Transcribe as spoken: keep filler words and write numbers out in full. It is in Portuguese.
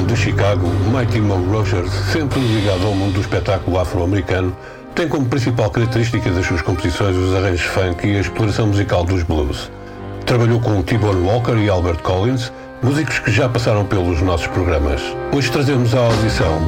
de Chicago, Mighty Mo Roger, sempre ligado ao mundo do espetáculo afro-americano, tem como principal característica das suas composições os arranjos funk e a exploração musical dos blues. Trabalhou com T-Bone Walker e Albert Collins, músicos que já passaram pelos nossos programas. Hoje trazemos à audição